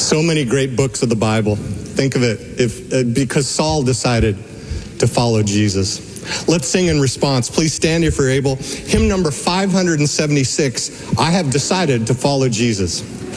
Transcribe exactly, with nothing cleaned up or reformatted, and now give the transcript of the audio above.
So many great books of the Bible. Think of it, if uh, because Saul decided to follow Jesus. Let's sing in response. Please stand if you're able. Hymn number five hundred seventy-six, I Have Decided to Follow Jesus.